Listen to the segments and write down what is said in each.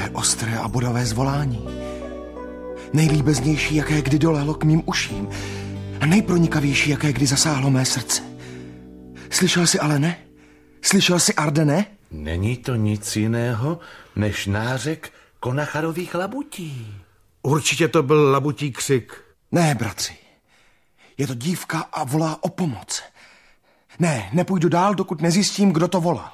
je ostré a bodavé zvolání. Nejlíbeznější, jaké kdy dolehlo k mým uším. A nejpronikavější, jaké kdy zasáhlo mé srdce. Slyšel jsi, Alene? Slyšel jsi, Ardene? Není to nic jiného, než nářek Konacharových labutí. Určitě to byl labutí křik. Ne, bratři. Je to dívka a volá o pomoc. Ne, nepůjdu dál, dokud nezjistím, kdo to volal.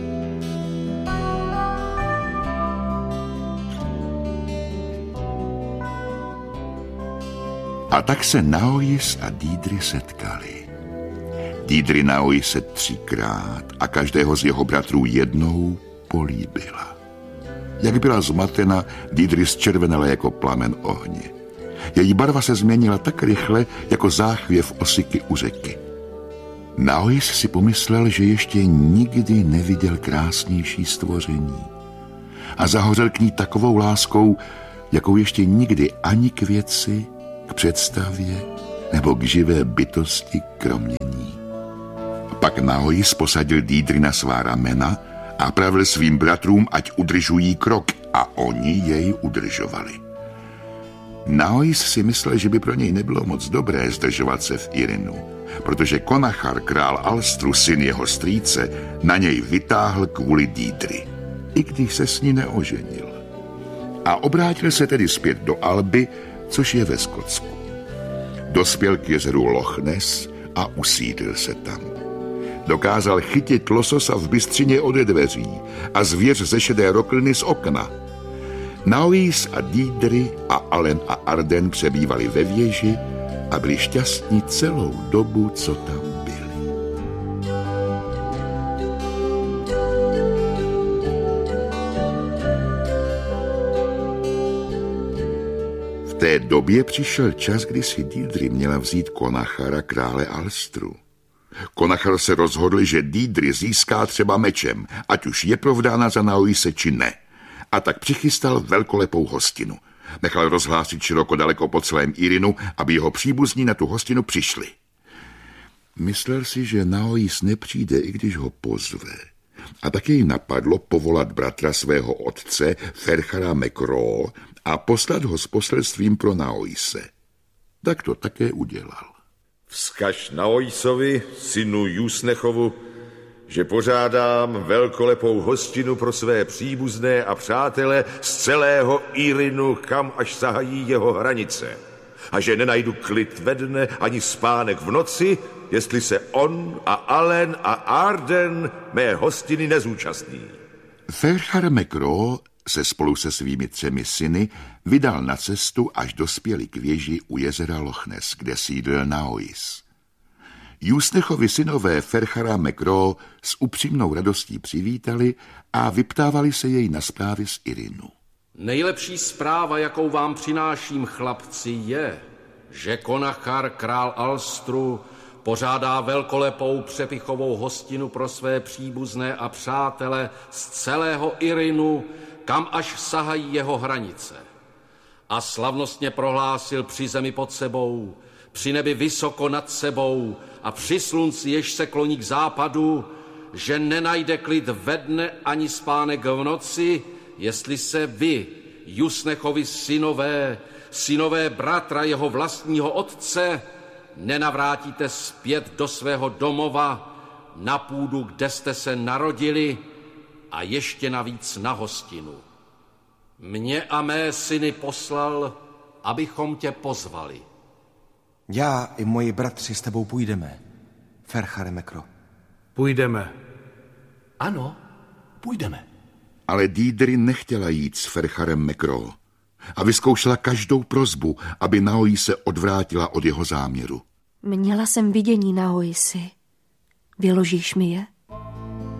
A tak se Naojis a Dídry setkali. Dídry Naojise 3krát a každého z jeho bratrů jednou políbila. Jak byla zmatena, Dídry zčervenala jako plamen ohně. Její barva se změnila tak rychle, jako záchvěv osiky u řeky. Naojis si pomyslel, že ještě nikdy neviděl krásnější stvoření. A zahořel k ní takovou láskou, jakou ještě nikdy ani k věci, k představě nebo k živé bytosti kromě ní. Pak Naojis posadil Dídry na svá ramena a pravil svým bratrům, ať udržují krok, a oni jej udržovali. Naojis si myslel, že by pro něj nebylo moc dobré zdržovat se v Irinu, protože Konachar, král Alstru, syn jeho strýce, na něj vytáhl kvůli Dídry, i když se s ní neoženil. A obrátil se tedy zpět do Alby, což je ve Skotsku. Dospěl k jezeru Loch Ness a usídlil se tam. Dokázal chytit lososa v bystřině ode dveří a zvěř ze šedé rokliny z okna. Naojis a Dídry a Alen a Arden přebývali ve věži a byli šťastní celou dobu, co tam byli. V té době přišel čas, kdy si Dídry měla vzít Konachara, krále Alstru. Konachar se rozhodl, že Dídry získá třeba mečem, ať už je provdána za Naojise či ne. A tak přichystal velkolepou hostinu. Nechal rozhlásit široko daleko po celém Irinu, aby jeho příbuzní na tu hostinu přišli. Myslel si, že Naojis nepřijde, i když ho pozve. A tak jej napadlo povolat bratra svého otce, Ferchara Mekro, a poslat ho s poselstvím pro Naojise. Tak to také udělal. Vzkaž Naojisovi, synu Jusnechovu, že pořádám velkolepou hostinu pro své příbuzné a přátele z celého Irinu, kam až sahají jeho hranice. A že nenajdu klid ve dne ani spánek v noci, jestli se on a Alen a Arden mé hostiny nezúčastní. Ferchar Mekro se spolu se svými 3 syny vydal na cestu, až dospěli k věži u jezera Loch Ness, kde sídlil Naojis. Jusnechovi synové Ferchara Mekro s upřímnou radostí přivítali a vyptávali se jej na zprávy z Irinu. Nejlepší zpráva, jakou vám přináším, chlapci, je, že Konachar, král Alstru, pořádá velkolepou přepichovou hostinu pro své příbuzné a přátele z celého Irinu, kam až sahají jeho hranice. A slavnostně prohlásil při zemi pod sebou, při nebi vysoko nad sebou a při slunci, jež se kloní k západu, že nenajde klid ve dne ani spánek v noci, jestli se vy, Jusnechovi synové bratra jeho vlastního otce, nenavrátíte zpět do svého domova, na půdu, kde jste se narodili, a ještě navíc na hostinu. Mě a mé syny poslal, abychom tě pozvali. Já i moji bratři s tebou půjdeme, Ferchare Mekro. Půjdeme. Ano, půjdeme. Ale Dídry nechtěla jít s Fercharem Mekro a vyzkoušela každou prosbu, aby Naojise odvrátila od jeho záměru. Měla jsem vidění, Naojisi. Vyložíš mi je?